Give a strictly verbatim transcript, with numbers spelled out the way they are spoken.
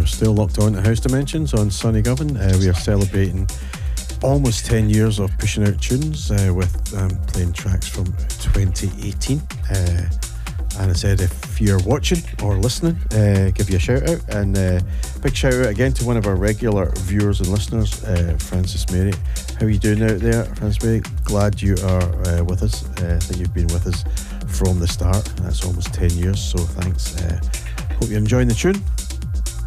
still locked on to House Dimensions on Sonny Govan. Uh, we are celebrating almost ten years of pushing out tunes uh, with um, playing tracks from twenty eighteen. Uh, and I said, if you're watching or listening, uh, give you a shout out. And uh, big shout out again to one of our regular viewers and listeners, uh, Francis Mary. How are you doing out there, Francis Mary? Glad you are uh, with us. Uh, I think you've been with us from the start. That's almost ten years, so thanks. Uh, hope you're enjoying the tune.